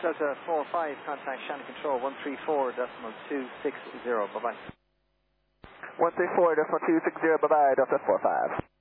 Delta 45, contact Shannon Control 134.260. Bye-bye. 134.260, bye-bye, Delta 45.